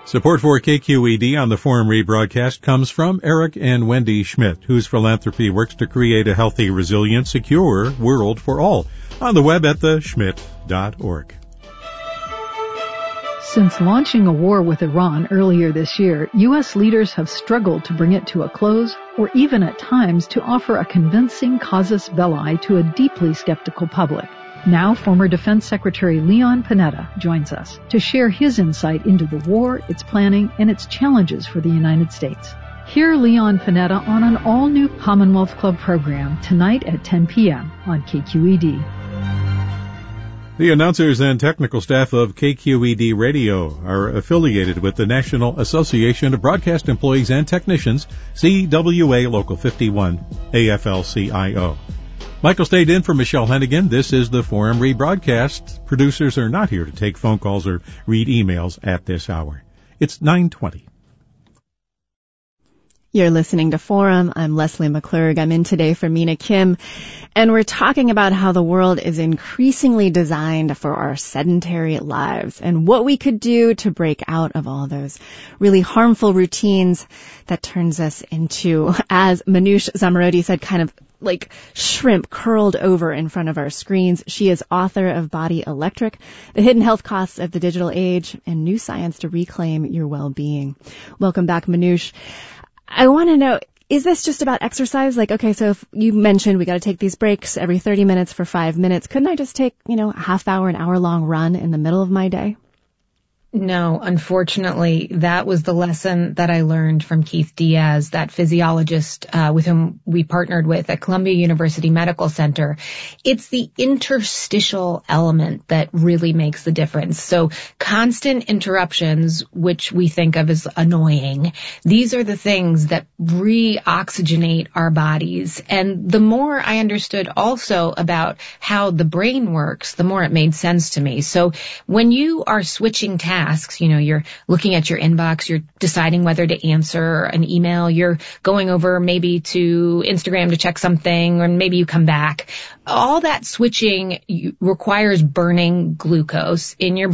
Support for KQED on the Forum rebroadcast comes from Eric and Wendy Schmidt, whose philanthropy works to create a healthy, resilient, secure world for all. On the web at theschmidt.org. Since launching a war with Iran earlier this year, U.S. leaders have struggled to bring it to a close, or even at times to offer a convincing casus belli to a deeply skeptical public. Now, former Defense Secretary Leon Panetta joins us to share his insight into the war, its planning, and its challenges for the United States. Hear Leon Panetta on an all-new Commonwealth Club program tonight at 10 p.m. on KQED. The announcers and technical staff of KQED Radio are affiliated with the National Association of Broadcast Employees and Technicians, CWA Local 51, AFL-CIO. Michael stayed in for Michelle Hennigan. This is the Forum rebroadcast. Producers are not here to take phone calls or read emails at this hour. It's 9:20. You're listening to Forum. I'm Leslie McClurg. I'm in today for Mina Kim. And we're talking about how the world is increasingly designed for our sedentary lives and what we could do to break out of all those really harmful routines that turns us into, as Manoush Zomorodi said, kind of like shrimp curled over in front of our screens. She is author of Body Electric, The Hidden Health Costs of the Digital Age, and New Science to Reclaim Your Well-Being. Welcome back, Manoush. I want to know, is this just about exercise? Like, okay, so if you mentioned we got to take these breaks every 30 minutes for 5 minutes, couldn't I just take, a half hour, an hour long run in the middle of my day? No, unfortunately, that was the lesson that I learned from Keith Diaz, that physiologist with whom we partnered with at Columbia University Medical Center. It's the interstitial element that really makes the difference. So constant interruptions, which we think of as annoying, these are the things that reoxygenate our bodies. And the more I understood also about how the brain works, the more it made sense to me. So when you are switching tasks, you're looking at your inbox, you're deciding whether to answer an email, you're going over maybe to Instagram to check something, or maybe you come back. All that switching requires burning glucose in your